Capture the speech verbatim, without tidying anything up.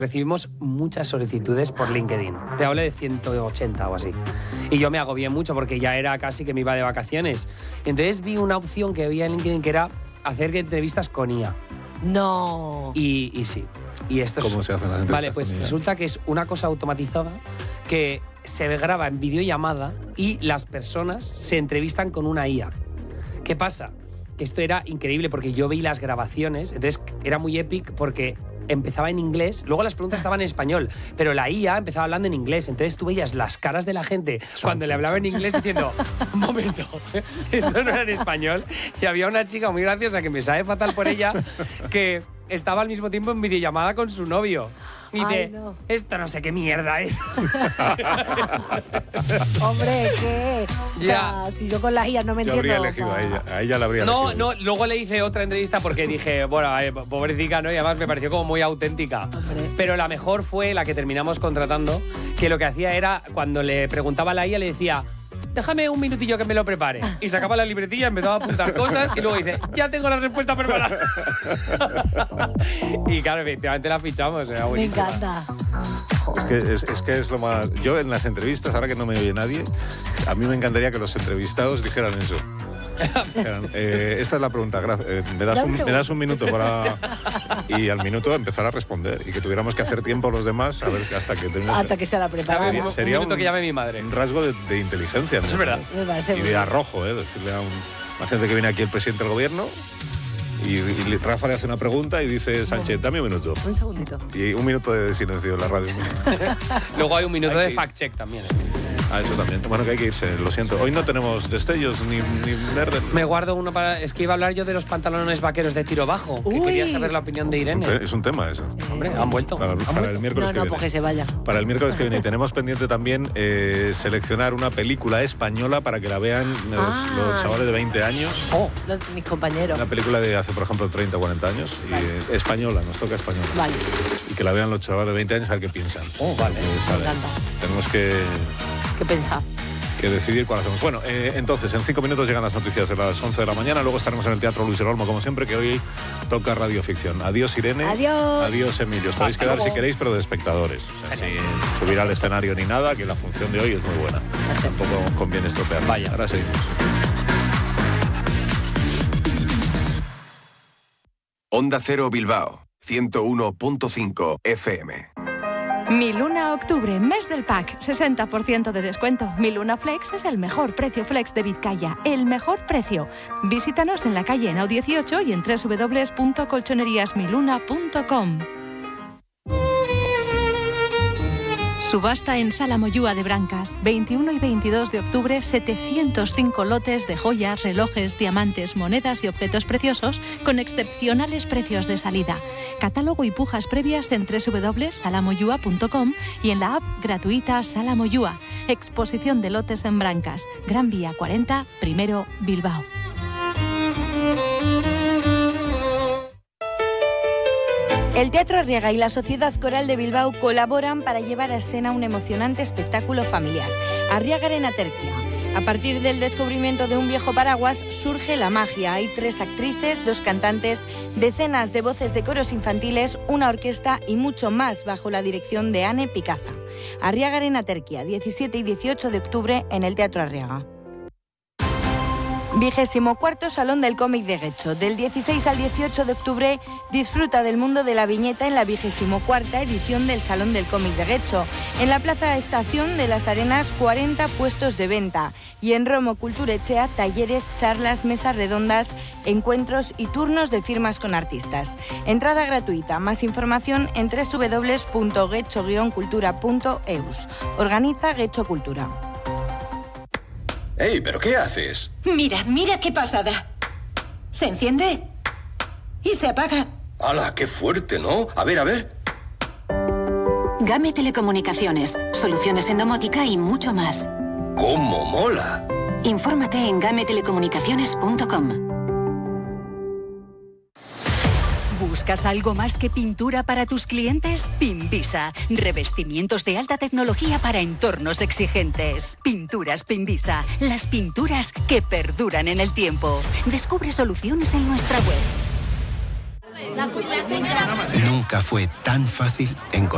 Recibimos muchas solicitudes por LinkedIn. Te hablo de ciento ochenta o así. Y yo me agobié mucho porque ya era casi que me iba de vacaciones. Entonces vi una opción que había en LinkedIn que era hacer entrevistas con I A. No. Y, y sí. Y esto ¿Cómo es, se hacen las entrevistas Vale, pues con I A? resulta que es una cosa automatizada que se graba en videollamada y las personas se entrevistan con una I A. ¿Qué pasa? Que esto era increíble porque yo vi las grabaciones, entonces era muy épico porque empezaba en inglés, luego las preguntas estaban en español, pero la I A empezaba hablando en inglés, entonces tú veías las caras de la gente cuando le hablaba en inglés diciendo, un momento, esto no era en español, y había una chica muy graciosa que me sabe fatal por ella, que estaba al mismo tiempo en videollamada con su novio. Y dice, Ay, no. esto no sé qué mierda es. Hombre, ¿qué? O sea, Ya. si yo con las I A no me Yo entiendo. habría elegido pa- a ella, a ella la habría No, elegido. no, luego le hice otra entrevista porque dije, bueno, eh, pobrecita, ¿no? Y además me pareció como muy auténtica. Hombre. Pero la mejor fue la que terminamos contratando, que lo que hacía era, cuando le preguntaba a la I A, le decía, déjame un minutillo que me lo prepare. Y sacaba la libretilla, empezaba a apuntar cosas y luego dice, ya tengo la respuesta preparada. Y claro, efectivamente la fichamos, era Me buenísima. encanta. Es que es, es que es lo más... Yo en las entrevistas, ahora que no me oye nadie, a mí me encantaría que los entrevistados dijeran eso. Dijeran, eh, esta es la pregunta, gra- eh, me, das Da un un, me das un minuto para... Y al minuto empezar a responder y que tuviéramos que hacer tiempo los demás a ver hasta que termine. Hasta que se la Dame prepara. un, un Sería minuto un- que llame mi madre. Un rasgo de, de inteligencia. ¿no? Eso es verdad. Me parece Y muy de bien. arrojo, ¿eh? Decirle a un... Imagínate que viene aquí el presidente del gobierno y, y Rafa le hace una pregunta y dice, Sánchez, dame un minuto. Un segundito. Y un minuto de silencio en la radio. Luego hay un minuto Hay de que- fact-check también. Ah, eso también. Bueno, que hay que irse, lo siento. Hoy no tenemos destellos ni, ni verde. Me guardo uno para... Es que iba a hablar yo de los pantalones vaqueros de tiro bajo, que Uy. quería saber la opinión de Es un, Irene. te- es un tema eso. Hombre, han vuelto. Para, ¿Han para vuelto? el miércoles No, que no, viene. porque se vaya. Para el miércoles que viene. Y tenemos pendiente también eh, seleccionar una película española para que la vean los, Ah. los chavales de veinte años. Oh, Los- mis compañeros. Una película de hace, por ejemplo, treinta o cuarenta años. Y, Vale. eh, española, nos toca española. Vale. Y que la vean los chavales de veinte años a ver qué piensan. Oh, vale. Eh, sale. Me encanta. Tenemos que, ¿Qué pensás? que decidir cuál hacemos. Bueno, eh, entonces, en cinco minutos llegan las noticias de las once de la mañana. Luego estaremos en el Teatro Luis del Olmo, como siempre, que hoy toca radioficción. Adiós, Irene. Adiós. Adiós, Emilio. Os podéis Hasta quedar luego. si queréis, pero de espectadores. O sea, sin subir al escenario ni nada, que la función de hoy es muy buena. Tampoco conviene estropearla. Vaya. Ahora seguimos. Onda Cero Bilbao, ciento uno punto cinco F M. Mi Luna Octubre, mes del pack, sesenta por ciento de descuento. Mi Luna Flex es el mejor precio flex de Vizcaya, el mejor precio. Visítanos en la calle Henao dieciocho y en doble u doble u doble u punto colchonerías mi luna punto com. Subasta en Sala Moyúa de Brancas, veintiuno y veintidós de octubre, setecientos cinco lotes de joyas, relojes, diamantes, monedas y objetos preciosos con excepcionales precios de salida. Catálogo y pujas previas en doble u doble u doble u punto sala moyúa punto com y en la app gratuita Sala Moyúa. Exposición de lotes en Brancas, Gran Vía cuarenta, primero, Bilbao. El Teatro Arriaga y la Sociedad Coral de Bilbao colaboran para llevar a escena un emocionante espectáculo familiar, Arriagaren Aterkia. A partir del descubrimiento de un viejo paraguas surge la magia. Hay tres actrices, dos cantantes, decenas de voces de coros infantiles, una orquesta y mucho más bajo la dirección de Anne Picaza. Arriagaren Aterkia, diecisiete y dieciocho de octubre en el Teatro Arriaga. Vigésimo cuarto Salón del Cómic de Guecho. Del dieciséis al dieciocho de octubre disfruta del mundo de la viñeta en la vigésimo cuarta edición del Salón del Cómic de Guecho. En la Plaza Estación de las Arenas, cuarenta puestos de venta. Y en Romo Kulturechea, talleres, charlas, mesas redondas, encuentros y turnos de firmas con artistas. Entrada gratuita. Más información en doble u doble u doble u punto guecho guion cultura punto e u s. Organiza Guecho Cultura. ¡Ey, pero qué haces! Mira, mira qué pasada. Se enciende y se apaga. ¡Hala, qué fuerte!, ¿no? A ver, a ver. Game Telecomunicaciones, soluciones en domótica y mucho más. ¡Cómo mola! Infórmate en game telecomunicaciones punto com. ¿Buscas algo más que pintura para tus clientes? Pinvisa. Revestimientos de alta tecnología para entornos exigentes. Pinturas Pinvisa. Las pinturas que perduran en el tiempo. Descubre soluciones en nuestra web. Nunca fue tan fácil encontrar